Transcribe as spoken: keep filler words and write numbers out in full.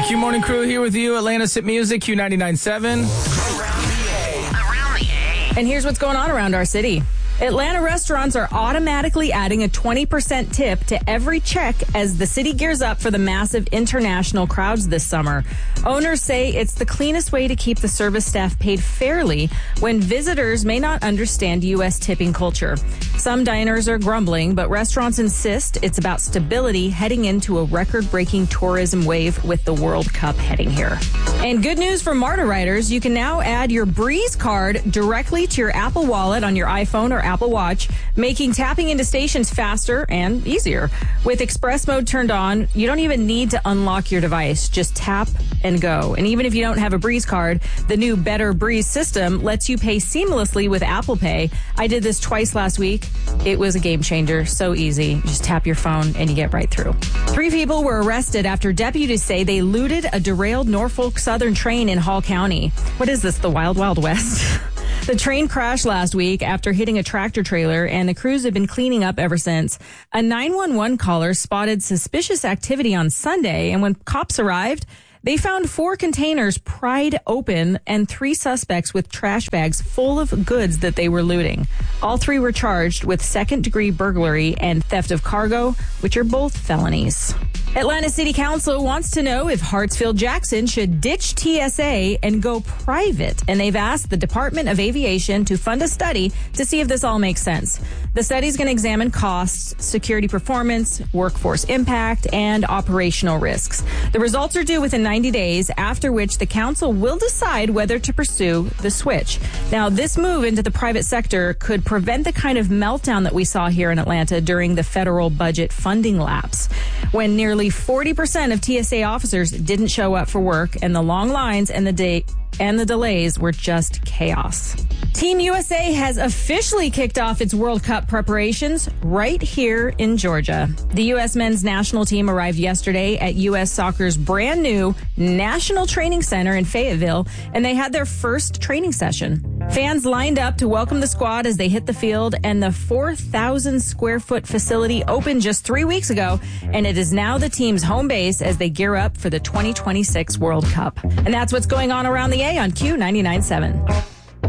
Q Morning Crew here with you. Atlanta's Hit Music, Q ninety-nine point seven. Around the A. Around the A. And here's what's going on around our city. Atlanta restaurants are automatically adding a twenty percent tip to every check as the city gears up for the massive international crowds this summer. Owners say it's the cleanest way to keep the service staff paid fairly when visitors may not understand U S tipping culture. Some diners are grumbling, but restaurants insist it's about stability heading into a record-breaking tourism wave with the World Cup heading here. And good news for MARTA riders, you can now add your Breeze card directly to your Apple Wallet on your iPhone or Apple Watch, making tapping into stations faster and easier. With Express Mode turned on, you don't even need to unlock your device. Just tap and go. And even if you don't have a Breeze card, the new Better Breeze system lets you pay seamlessly with Apple Pay. I did this twice last week. It was a game changer. So easy. You just tap your phone and you get right through. Three people were arrested after deputies say they looted a derailed Norfolk Southern train in Hall County. What is this, the Wild Wild West? The train crashed last week after hitting a tractor trailer, and the crews have been cleaning up ever since. A nine one one caller spotted suspicious activity on Sunday, and when cops arrived, they found four containers pried open and three suspects with trash bags full of goods that they were looting. All three were charged with second-degree burglary and theft of cargo, which are both felonies. Atlanta City Council wants to know if Hartsfield-Jackson should ditch T S A and go private, and they've asked the Department of Aviation to fund a study to see if this all makes sense. The study is going to examine costs, security performance, workforce impact, and operational risks. The results are due within ninety days, after which the council will decide whether to pursue the switch. Now, this move into the private sector could prevent the kind of meltdown that we saw here in Atlanta during the federal budget funding lapse, when nearly forty percent of T S A officers didn't show up for work, and the long lines and the day and the delays were just chaos. Team U S A has officially kicked off its World Cup preparations right here in Georgia. The U S men's national team arrived yesterday at U S Soccer's brand new National Training Center in Fayetteville, and they had their first training session. Fans lined up to welcome the squad as they hit the field, and the four thousand square foot facility opened just three weeks ago, and it is now the team's home base as they gear up for the twenty twenty-six World Cup. And that's what's going on around the A on Q ninety-nine point seven.